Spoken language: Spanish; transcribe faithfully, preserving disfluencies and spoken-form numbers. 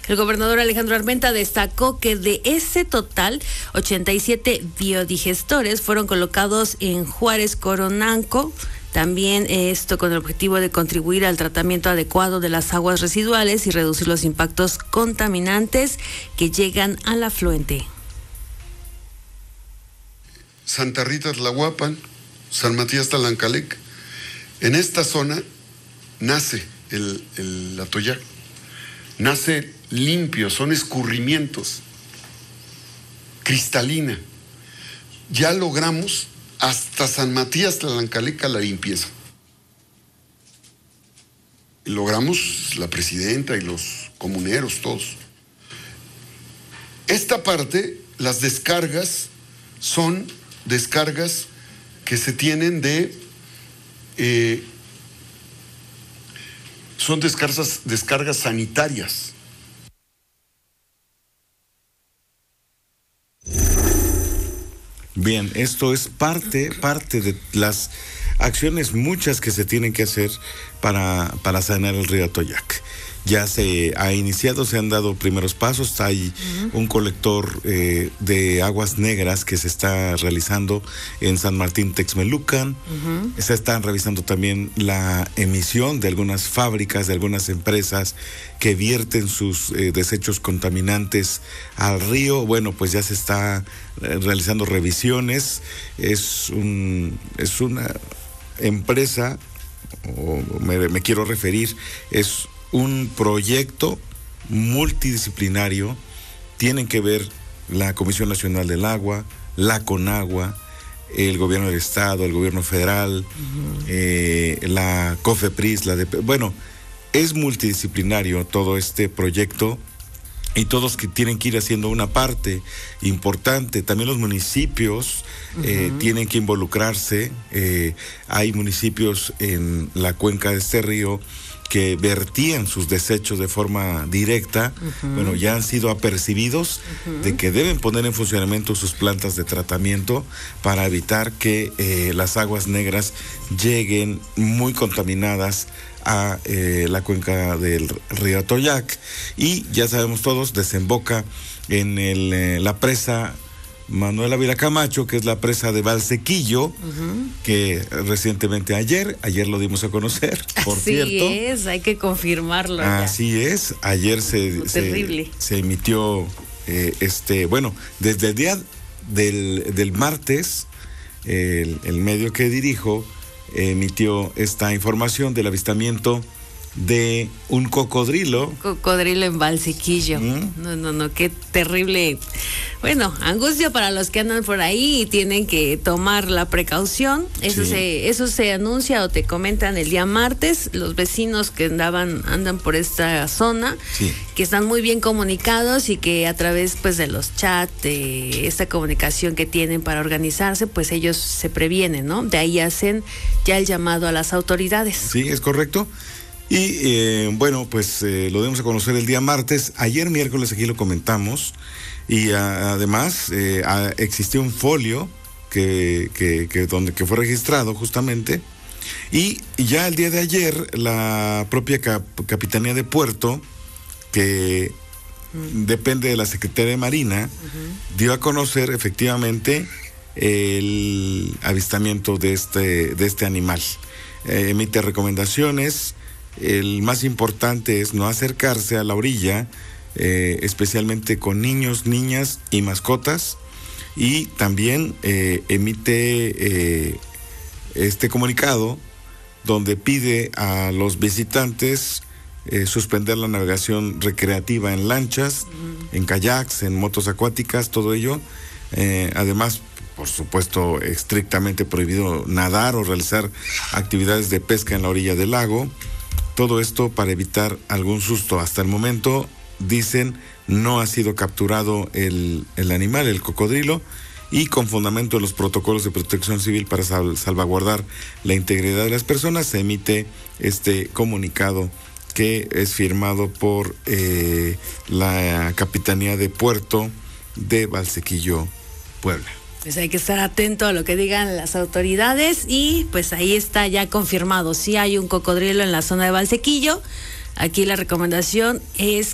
El gobernador Alejandro Armenta destacó que de ese total, ochenta y siete biodigestores fueron colocados en Juárez Coronanco. También esto con el objetivo de contribuir al tratamiento adecuado de las aguas residuales y reducir los impactos contaminantes que llegan al afluente. Santa Rita Tlahuapan, San Matías Talancalec. En esta zona nace el, el Atoyac. Nace limpio, son escurrimientos, cristalina. Ya logramos hasta San Matías Tlancaleca la limpieza. Logramos la presidenta y los comuneros, todos. Esta parte, las descargas, son descargas que se tienen de... Eh, son descargas, descargas sanitarias. Bien, esto es parte, parte de las acciones muchas que se tienen que hacer para, para sanear el río Atoyac. Ya se ha iniciado, se han dado primeros pasos, hay uh-huh. un colector eh, de aguas negras que se está realizando en San Martín Texmelucan. Uh-huh. Se están revisando también la emisión de algunas fábricas, de algunas empresas que vierten sus eh, desechos contaminantes al río. Bueno, pues ya se está eh, realizando revisiones. Es un, es una empresa, o me, me quiero referir, es un proyecto multidisciplinario. Tienen que ver la Comisión Nacional del Agua, la CONAGUA, el gobierno del estado, el gobierno federal, uh-huh. eh, la COFEPRIS, la de, bueno, es multidisciplinario todo este proyecto y todos que tienen que ir haciendo una parte importante. También los municipios uh-huh. eh, tienen que involucrarse. Eh, hay municipios en la cuenca de este río que vertían sus desechos de forma directa, uh-huh. bueno, ya han sido apercibidos uh-huh. de que deben poner en funcionamiento sus plantas de tratamiento para evitar que eh, las aguas negras lleguen muy contaminadas a eh, la cuenca del río Atoyac. Y ya sabemos todos, desemboca en el, eh, la presa Manuel Ávila Camacho, que es la presa de Valsequillo, uh-huh. que recientemente ayer, ayer lo dimos a conocer, por Así cierto. Así es, hay que confirmarlo. Así ya. es, ayer se, se, se emitió, eh, este, bueno, desde el día del, del martes, el, el medio que dirijo emitió esta información del avistamiento de un cocodrilo. Un cocodrilo en Valsequillo. ¿Mm? No, no, no, qué terrible. Bueno, angustia para los que andan por ahí y tienen que tomar la precaución. Eso sí. se, eso se anuncia o te comentan el día martes. Los vecinos que andaban, andan por esta zona, sí. que están muy bien comunicados y que a través pues de los chats, de esta comunicación que tienen para organizarse, pues ellos se previenen, ¿no? De ahí hacen ya el llamado a las autoridades. Sí, es correcto. Y eh, bueno, pues eh, lo dimos a conocer el día martes. Ayer miércoles aquí lo comentamos. Y a, además eh, a, existió un folio que, que, que, donde, que fue registrado justamente. Y ya el día de ayer la propia cap, Capitanía de Puerto, que uh-huh. depende de la Secretaría de Marina, uh-huh. dio a conocer efectivamente el avistamiento de este, de este animal. Eh, emite recomendaciones. El más importante es no acercarse a la orilla, eh, especialmente con niños, niñas y mascotas. Y también eh, emite eh, este comunicado donde pide a los visitantes eh, suspender la navegación recreativa en lanchas, uh-huh. en kayaks, en motos acuáticas, todo ello. Eh, además, por supuesto, estrictamente prohibido nadar o realizar actividades de pesca en la orilla del lago. Todo esto para evitar algún susto. Hasta el momento, dicen, no ha sido capturado el, el animal, el cocodrilo, y con fundamento en los protocolos de protección civil para sal, salvaguardar la integridad de las personas, se emite este comunicado que es firmado por eh, la Capitanía de Puerto de Valsequillo, Puebla. Pues hay que estar atento a lo que digan las autoridades y pues ahí está ya confirmado. Sí hay un cocodrilo en la zona de Valsequillo. Aquí la recomendación es